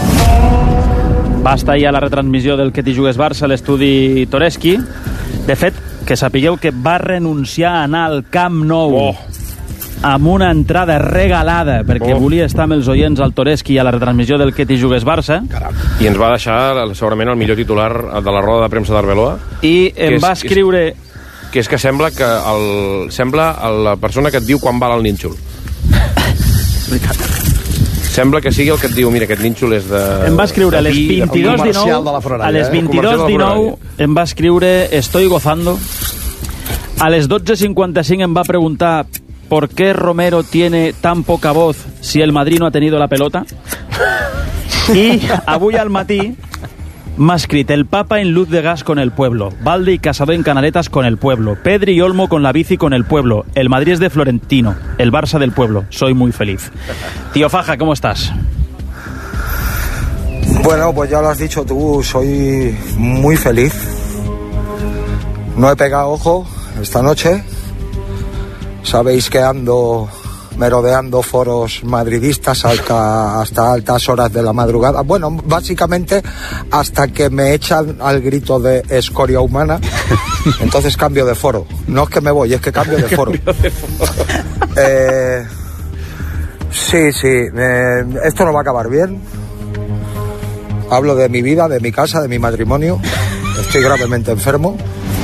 Va estar ja la retransmissió del Que t'hi jugues Barça a l'estudi Toreski. De fet, que sapigueu que va renunciar a anar al Camp Nou amb una entrada regalada perquè volia estar amb els oients al Toreski a la retransmissió del Que t'hi jugues Barça. I ens va deixar segurament el millor titular de la roda de premsa d'Arbeloa. I em va escriure... Que és que sembla la persona que et diu quan val el nínxol. Sembla que sigui el que et diu, mira, aquest nínxol és de... Em va escriure a les 22:19, a les 22:19 em va escriure Estoy gozando. A les 12:55 em va preguntar ¿por qué Romero tiene tan poca voz si el Madrid no ha tenido la pelota? I avui al matí m'ha escrit el Papa en luz de gas con el pueblo, Valde y Casado en Canaletas con el pueblo, Pedri y Olmo con la bici con el pueblo, el Madrid es de Florentino, el Barça del pueblo, soy muy feliz. Tío Faja, ¿cómo estás? Bueno, pues ya lo has dicho tú, soy muy feliz. No he pegado ojo esta noche. Sabéis que ando merodeando foros madridistas hasta altas horas de la madrugada. Bueno, básicamente hasta que me echan al grito de escoria humana. Entonces cambio de foro. No es que me voy, es que cambio de foro. Sí, esto no va a acabar bien. Hablo de mi vida, de mi casa, de mi matrimonio. Estoy gravemente enfermo.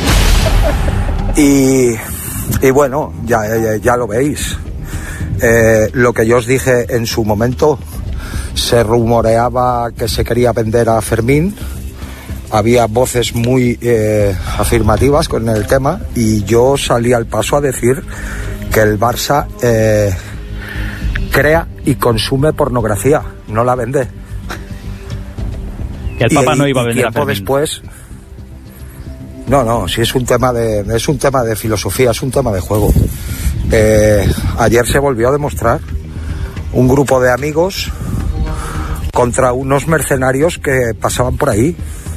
Y bueno, ya lo veis. Lo que yo os dije en su momento, se rumoreaba que se quería vender a Fermín. Había voces muy afirmativas con el tema y yo salí al paso a decir que el Barça crea y consume pornografía, no la vende. Que el Papa no iba a vender a Fermín. Después, no, sí es un tema de filosofía, es un tema de juego. Ayer se volvió a demostrar un grupo de amigos contra unos mercenarios que pasaban por ahí.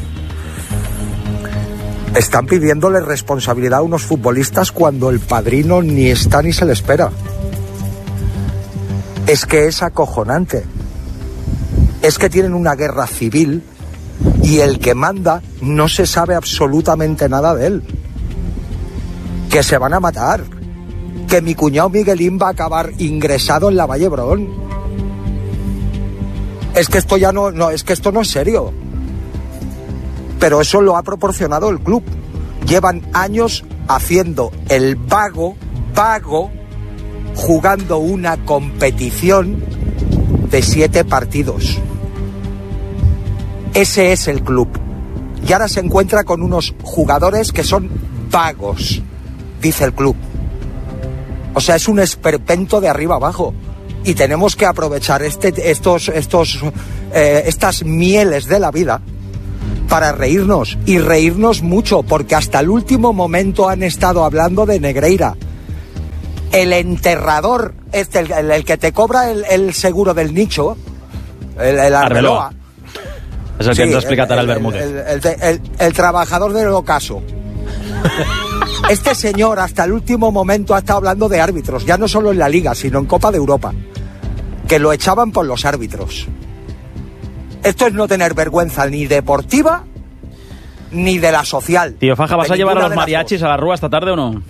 Están pidiéndole responsabilidad a unos futbolistas cuando el padrino ni está ni se le espera. Es que es acojonante. Es que tienen una guerra civil y el que manda no se sabe absolutamente nada de él. Que se van a matar. Que mi cuñado Miguelín va a acabar ingresado en la Valle Brón. Es que esto ya no, es que esto no es serio. Pero eso lo ha proporcionado el club. Llevan años haciendo el vago, jugando una competición de 7 partidos. Ese es el club. Y ahora se encuentra con unos jugadores que son vagos, dice el club. O sea, es un esperpento de arriba abajo. Y tenemos que aprovechar estas mieles de la vida para reírnos, y reírnos mucho, porque hasta el último momento han estado hablando de Negreira. El enterrador, el que te cobra el seguro del nicho, el Arbeloa. És el que ens ha explicat ara el Bermúdez. El trabajador del ocaso. Este señor hasta el último momento ha estado hablando de árbitros, ya no solo en la Liga, sino en Copa de Europa, que lo echaban por los árbitros. Esto es no tener vergüenza ni deportiva ni de la social. Tío Faja, ¿vas a llevar a los mariachis a la Rúa esta tarde o no?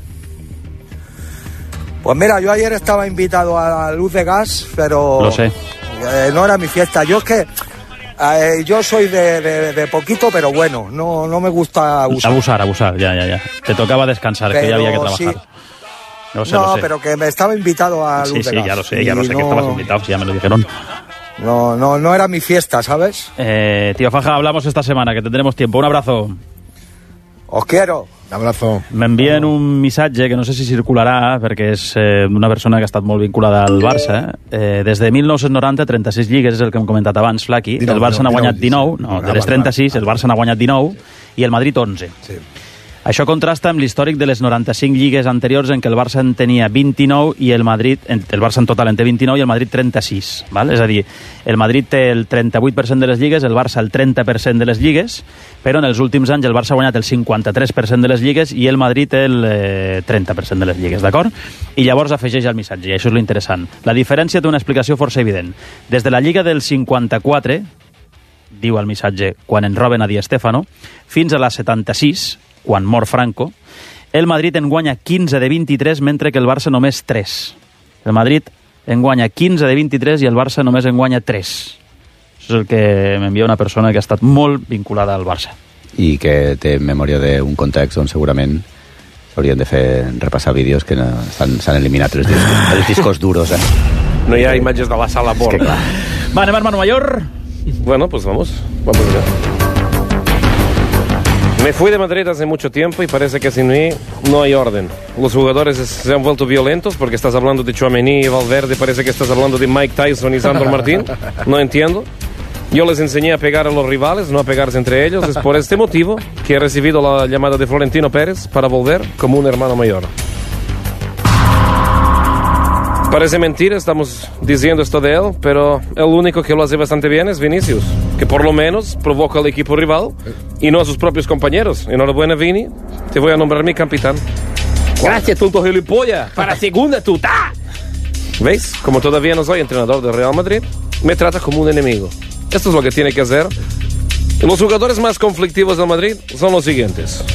Pues mira, yo ayer estaba invitado a Luz de Gas, pero lo sé. No era mi fiesta. Yo es que yo soy de poquito, pero bueno, no me gusta abusar, ya. Te tocaba descansar, pero que ya había que trabajar. Sí. Lo sé. Pero que me estaba invitado a Luz de Gas. Sí, ya lo sé que estabas invitado, ya me lo dijeron. No era mi fiesta, ¿sabes? Tío Faja, hablamos esta semana, que tendremos tiempo. Un abrazo. Os quiero. Un abrazo. M'envien un missatge que no sé si circularà, perquè és una persona que ha estat molt vinculada al Barça. Des de 1990, 36 lligues, és el que hem comentat abans, Flaqui. El Barça n'ha guanyat 19, de les 36, el Barça n'ha guanyat 19, i el Madrid 11. Sí. Això contrasta amb l'històric de les 95 lligues anteriors en què el Barça en tenia 29 i el Barça en total en té 29 i el Madrid 36. Val? És a dir, el Madrid té el 38% de les lligues, el Barça el 30% de les lligues, però en els últims anys el Barça ha guanyat el 53% de les lligues i el Madrid el 30% de les lligues, d'acord? I llavors afegeix el missatge, i això és l'interessant. La diferència té una explicació força evident. Des de la Lliga del 54, diu el missatge, quan en roben a Di Stéfano, fins a la 76, quan mor Franco, el Madrid en guanya 15 de 23, mentre que el Barça només 3. El Madrid en guanya 15 de 23 i el Barça només en guanya 3. Això és el que m'envia una persona que ha estat molt vinculada al Barça. I que té memòria d'un context on segurament s'haurien de fer repassar vídeos que s'han eliminat els discos duros. No hi ha imatges de la sala por. Va, anem a Hermano Mayor? Bueno, pues vamos allá. Me fui de Madrid hace mucho tiempo y parece que sin mí no hay orden. Los jugadores se han vuelto violentos porque estás hablando de Tchouaméni y Valverde, parece que estás hablando de Mike Tyson y Sandro Martín. No entiendo. Yo les enseñé a pegar a los rivales, no a pegarse entre ellos. Es por este motivo que he recibido la llamada de Florentino Pérez para volver como un hermano mayor. Parece mentira, estamos diciendo esto de él, pero el único que lo hace bastante bien es Vinicius, que por lo menos provoca al equipo rival y no a sus propios compañeros. Enhorabuena, Vini, te voy a nombrar mi capitán. Gracias, tonto gilipollas, para segunda tuta. ¿Veis? Como todavía no soy entrenador del Real Madrid, me trata como un enemigo. Esto es lo que tiene que hacer. Los jugadores más conflictivos del Madrid son los siguientes.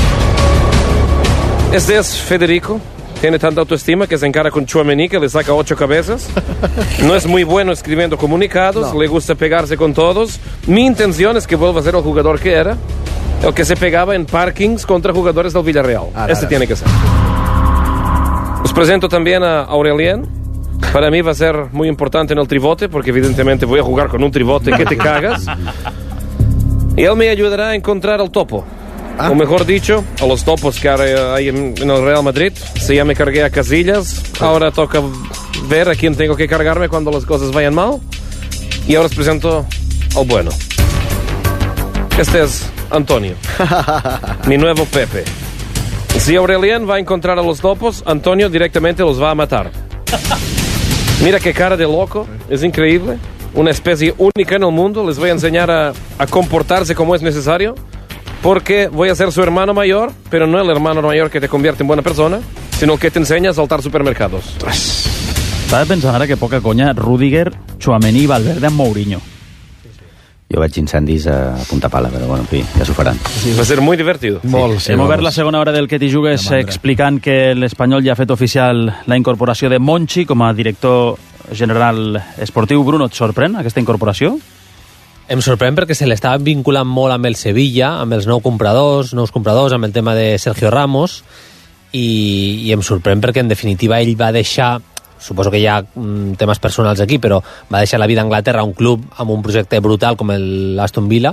Este es Federico. Tiene tanta autoestima que se encara con Tchouaméni, que le saca 8 cabezas. No es muy bueno escribiendo comunicados, le gusta pegarse con todos. Mi intención es que vuelva a ser el jugador que era, el que se pegaba en parkings contra jugadores del Villarreal. Tiene que ser. Os presento también a Aurelien. Para mí va a ser muy importante en el tribote, porque evidentemente voy a jugar con un tribote que te cagas. Y él me ayudará a encontrar el topo. O mejor dicho, a los topos que hay en el Real Madrid. Si ya me cargué a Casillas, ahora toca ver a quién tengo que cargarme cuando las cosas vayan mal. Y ahora os presento al bueno. Este es Antonio, mi nuevo Pepe. Si Aurelien va a encontrar a los topos, Antonio directamente los va a matar. Mira qué cara de loco, es increíble. Una especie única en el mundo. Les voy a enseñar a comportarse como es necesario. Porque voy a ser su hermano mayor, pero no el hermano mayor que te convierte en buena persona, sino el que te enseña a saltar supermercados. Estava pensant ara que poca conya, Rüdiger, Tchouaméni i Valverde amb Mourinho. Jo veig incendis a punta pala, però bueno, en fi, ja s'ho faran. Va a ser muy divertido. Hem obert la segona hora del Que t'hi jugues explicant que l'Espanyol ja ha fet oficial la incorporació de Monchi com a director general esportiu. Bruno, et sorprèn aquesta incorporació? Em sorprèn perquè se l'estava vinculant molt amb el Sevilla, amb els nous compradors, amb el tema de Sergio Ramos, i em sorprèn perquè en definitiva ell va deixar, suposo que hi ha temes personals aquí, però va deixar la vida a Anglaterra, un club amb un projecte brutal com l'Aston Villa,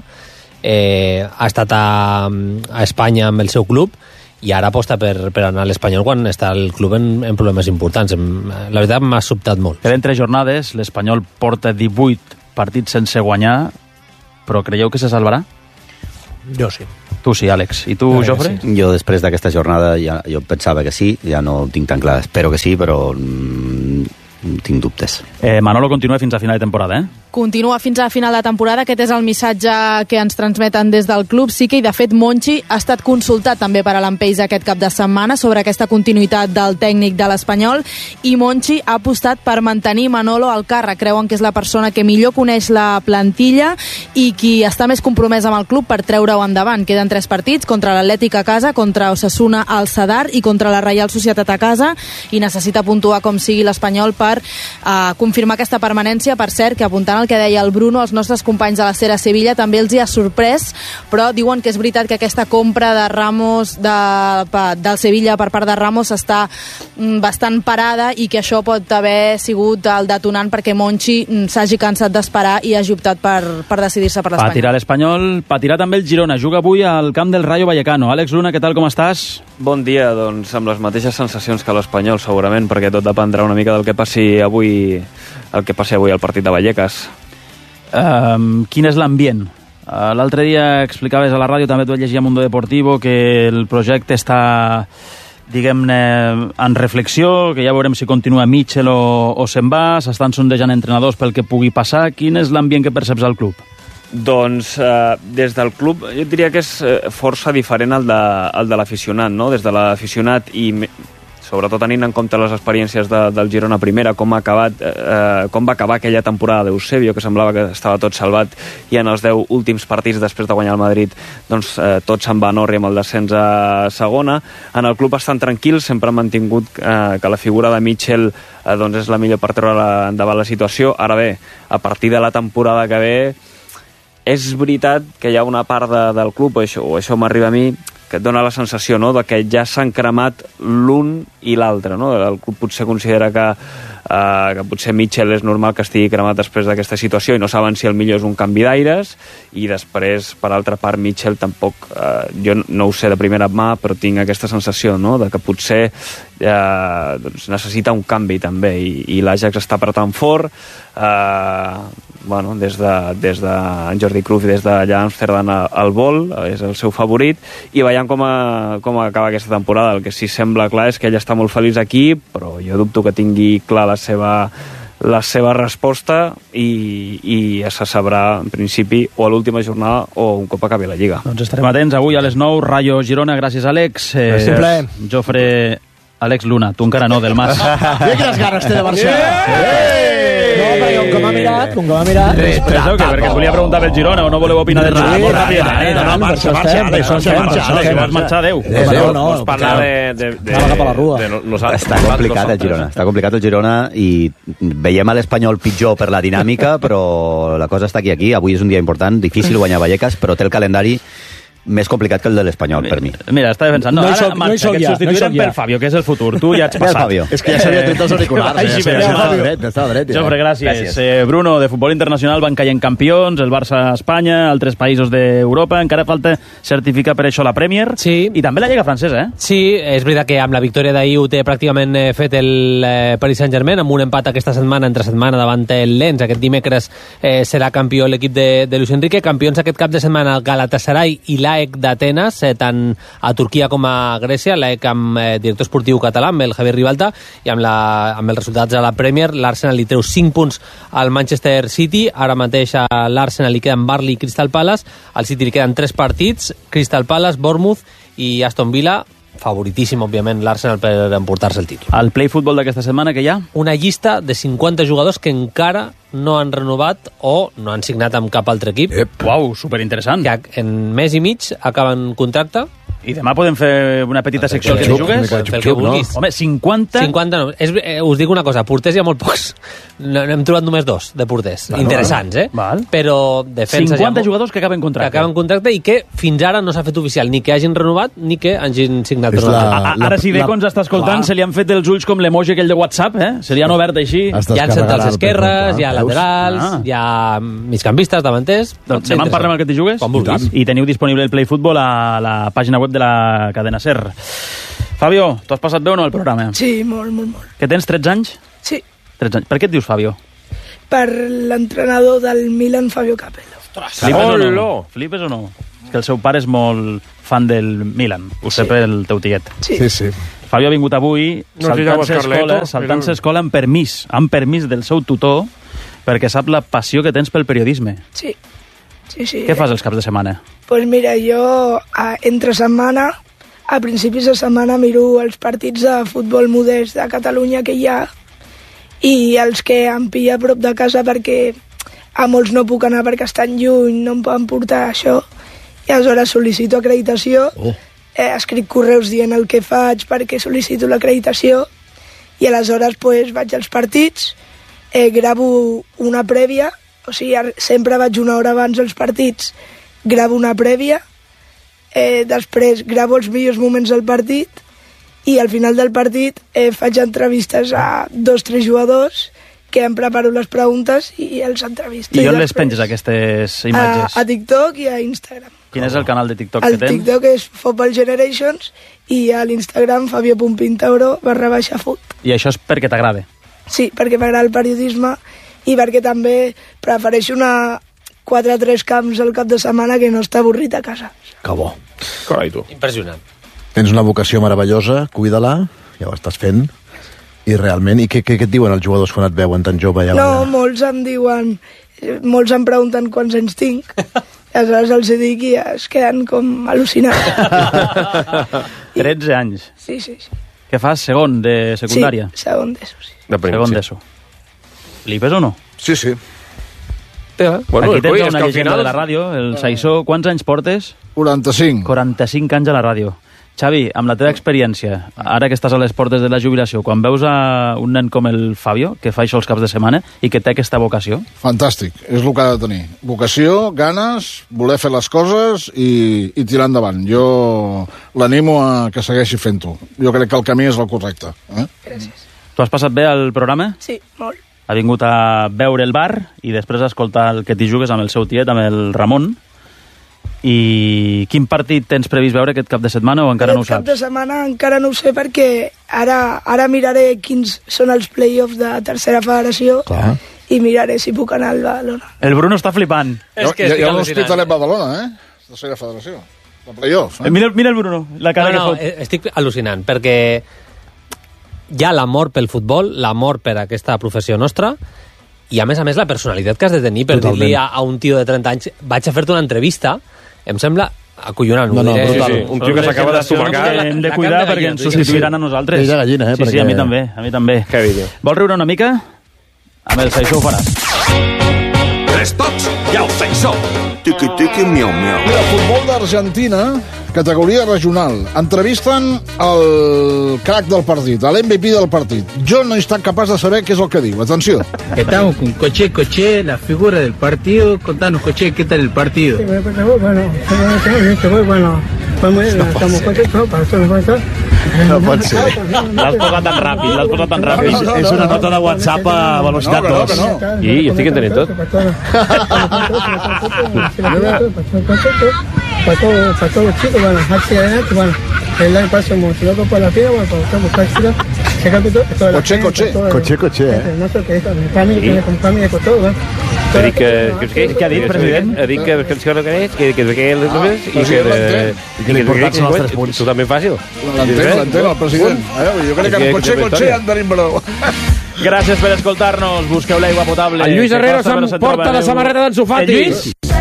ha estat a Espanya amb el seu club i ara aposta per anar a l'Espanyol quan està el club en problemes importants. La veritat m'ha sobtat molt. Queden 3 jornades, l'Espanyol porta 18 partits sense guanyar, però creieu que se salvarà? Jo sí. Tu sí, Àlex. I tu, Jofre? Sí. Jo després d'aquesta jornada jo pensava que sí, ja no ho tinc tan clar. Espero que sí, però tinc dubtes. Manolo continua fins a final de temporada, eh? Continua fins a final de temporada, aquest és el missatge que ens transmeten des del club. Sí que, i de fet, Monchi ha estat consultat també per Alan Pace aquest cap de setmana sobre aquesta continuïtat del tècnic de l'Espanyol, i Monchi ha apostat per mantenir Manolo al càrrec. Creuen que és la persona que millor coneix la plantilla i qui està més compromès amb el club per treure-ho endavant. Queden 3 partits, contra l'Atlètic a casa, contra Osasuna al Sadar i contra la Reial Societat a casa, i necessita puntuar com sigui l'Espanyol per confirmar aquesta permanència. Per cert, que apuntant el que deia el Bruno, els nostres companys de la Cera Sevilla també els hi ha sorprès, però diuen que és veritat que aquesta compra de Ramos del Sevilla per part de Ramos està bastant parada i que això pot haver sigut el detonant perquè Monchi s'hagi cansat d'esperar i hagi optat per decidir-se per l'Espanyol. Patirà l'Espanyol, patirà també el Girona. Juga avui al camp del Rayo Vallecano. Àlex Luna, què tal, com estàs? Bon dia, doncs amb les mateixes sensacions que l'Espanyol, segurament, perquè tot dependrà una mica del que passi avui al partit de Vallecas. Quin és l'ambient? L'altre dia explicaves a la ràdio, també t'ho llegia a Mundo Deportivo, que el projecte està, diguem-ne, en reflexió, que ja veurem si continua Mitchell o se'n va, s'estan sondejant entrenadors pel que pugui passar. Quin és l'ambient que perceps al club? Doncs des del club jo diria que és força diferent al de l'aficionat, no? Des de l'aficionat i sobretot tenint en compte les experiències del Girona primera, com va acabar aquella temporada d'Eusebio, que semblava que estava tot salvat, i en els 10 últims partits després de guanyar el Madrid doncs tot se'n va a Norri amb el descens a segona. En el club estan tranquils, sempre han mantingut que la figura de Mitchell doncs és la millor per treure endavant la situació. Ara bé, a partir de la temporada que ve, és veritat que hi ha una part del club, o això m'arriba a mi, que et dona la sensació, no?, de que ja s'han cremat l'un i l'altre, no? El club potser considera que potser Mitchell és normal que estigui cremat després d'aquesta situació i no saben si el millor és un canvi d'aires, i després, per altra part, Mitchell tampoc, jo no ho sé de primera mà, però tinc aquesta sensació, no?, de que potser doncs necessita un canvi també, i l'Ajax està apretant fort, des de Jordi Cruyff, des d'allà a Amsterdam al vol, és el seu favorit, i veiem com acaba aquesta temporada. El que sí sembla clar és que ell està molt feliç aquí, però jo dubto que tingui clar la seva resposta, i se sabrà en principi o a l'última jornada o un cop acabi la Lliga. Doncs estarem atents avui a les 9, Rayo Girona. Gràcies, Àlex. Jofre, Àlex Luna, tu encara no, del Mas. Mira quines ganes té de Barça. No, perquè com que m'ha mirat... Perquè et volia preguntar pel Girona, o no voleu opinar del Girona? Vas marxar, adeu. Vols parlar de... Està complicat el Girona, i veiem a l'Espanyol pitjor per la dinàmica, però la cosa està aquí. Avui és un dia important, difícil guanyar Vallecas, però té el calendari més complicat que el de l'Espanyol, per mi. Mira, estava pensant, ara marxa, que et substituirem per Fabio, que és el futur. Tu ja ets passat. És que ja s'havia tret els auriculars. Estava dret. Jofre, gràcies. Bruno, de futbol internacional van caient campions, el Barça a Espanya, altres països d'Europa. Encara falta certificar per això la Premier. Sí. I també la Lliga francesa, eh? Sí, és veritat que amb la victòria d'ahir ho té pràcticament fet el Paris Saint-Germain, amb un empat aquesta setmana, entre setmana, davant el Lens. Aquest dimecres serà campió l'equip de Luis Enrique. Campions aquest cap de setmana el Galatasaray i l'AEK d'Atenes, tant a Turquia com a Grècia. L'AEK amb director esportiu català, amb el Javier Ribalta, i amb els resultats a la Premier. L'Arsenal li treu 5 punts al Manchester City. Ara mateix a l'Arsenal li queden Burnley i Crystal Palace. Al City li queden 3 partits, Crystal Palace, Bournemouth i Aston Villa. Favoritíssim, òbviament, l'Arsenal per emportar-se el títol. Al Play Football d'aquesta setmana, què hi ha? Una llista de 50 jugadors que encara no han renovat o no han signat amb cap altre equip. Uau, superinteressant. Que en mes i mig acaben contracte I demà podem fer una petita secció que jugues? Fer el que vulguis. Home, 50... 50 no. Us dic una cosa, porters hi ha molt pocs. N'hem trobat només 2 de porters. Interessants, Val. Però defensa 50 jugadors que acaben contracte. Que acaben contracte i que fins ara no s'ha fet oficial ni que hagin renovat ni que hagin signat. Ara si Deco ens està escoltant, se li han fet els ulls com l'emoji aquell de WhatsApp, se li han obert així. Hi ha centrals esquerres, hi ha laterals, hi ha migcampistes, davanters... Doncs demà en parlem al que t'hi jugues. I teniu disponible el Play Football a la pàgina web de la cadena SER. Fabio, tu has passat bé o no el programa? Sí, molt. Que tens 13 anys? Sí. 13 anys. Per què et dius Fabio? Per l'entrenador del Milan, Fabio Capello. Flipes o no? És que el seu pare és molt fan del Milan. Ho sé pel teu tiet. Sí. Fabio ha vingut avui saltant-se escola amb permís del seu tutor, perquè sap la passió que tens pel periodisme. Sí. Què fas els caps de setmana? Pues mira, jo entre setmana, a principis de setmana miro els partits de futbol modest de Catalunya que hi ha i els que em pilla a prop de casa perquè a molts no puc anar perquè estan lluny, no em poden portar això i aleshores sol·licito acreditació, escric correus dient el que faig perquè sol·licito l'acreditació i aleshores pues, vaig als partits, gravo una prèvia, o sigui, sempre vaig una hora abans als partits, gravo una prèvia, després gravo els millors moments del partit i al final del partit faig entrevistes a 2-3 jugadors que em preparo les preguntes i els entrevisto. I on les penges, aquestes imatges? A TikTok i a Instagram. Quin és el canal de TikTok que tens? El TikTok és Football Generations i a l'Instagram Fabio.pintauro/foot. I això és perquè t'agrada? Sí, perquè m'agrada el periodisme i perquè també prefereixo anar 4-3 camps al cap de setmana que no està avorrit a casa. Que bo. Carai, tu. Impressionant. Tens una vocació meravellosa, cuida-la, ja ho estàs fent, i realment, i què et diuen els jugadors quan et veuen tan jove? No, molts em diuen, molts em pregunten quants anys tinc, aleshores els dic i es queden com al·lucinats. 13 anys? Sí. Què fas, segon de secundària? Sí, segon d'ESO, sí. Segon d'ESO. Flipes o no? Sí. Bueno, aquí tens una llegenda de la ràdio, el Saissó. Quants anys portes? 45. 45 anys a la ràdio. Xavi, amb la teva experiència, ara que estàs a les portes de la jubilació, quan veus a un nen com el Fabio, que fa això els caps de setmana, i que té aquesta vocació? Fantàstic, és el que ha de tenir. Vocació, ganes, voler fer les coses i tirar endavant. Jo l'animo a que segueixi fent-ho. Jo crec que el camí és el correcte. Gràcies. Tu has passat bé al programa? Sí, molt. Ha vingut a veure el bar i després a escoltar el que t'hi jugues amb el seu tiet, amb el Ramon. I quin partit tens previst veure aquest cap de setmana o encara no ho saps? Aquest cap de setmana encara no ho sé perquè ara miraré quins són els play-offs de tercera federació. Clar. I miraré si puc anar al Badalona. El Bruno està flipant. Hi ha un hospitalet Badalona, tercera federació. De play-off. Mira el Bruno, la cara que fot. Estic al·lucinant perquè hi ha l'amor pel futbol, l'amor per aquesta professió nostra i a més la personalitat que has de tenir per dir-li a un tio de 30 anys vaig a fer-te una entrevista, em sembla acollonant. Un tio que s'acaba d'estomacar. Hem de cuidar perquè ens substituiran a nosaltres. Pell de gallina, Sí, a mi també. Que vídeo. Vols riure una mica? Amb el Saissó ho faràs. 3 tocs i el Saissó. Tiqui, miau. Mira, futbol d'Argentina, categoria regional. Entrevisten el crack del partit, l'MVP del partit. Jo no he estat capaç de saber què és el que diu. Atenció. Estamos con Coche, la figura del partido. Contanos, Coche, ¿qué tal el partido? Estamos contentos para todos nosotros. No pot ser. L'has posat tan ràpid. És una nota de WhatsApp a velocitat 2. I jo estic entenent tot. Para todos los chicos, bueno, hacia adelante, bueno, el año pasado hemos logrado por la vida, bueno, estamos prácticas, Coche. No sé qué es, con familia, con todo, ¿no? Què ha dit, president? Ha dit que l'important són els 3 punts. Tu també fàcil. L'entenc, el president. Jo crec que en Coche en tenim prou. Gràcies per escoltar-nos. Busqueu l'aigua potable. El Lluís Herrera s'emporta la samarreta d'en Sofati.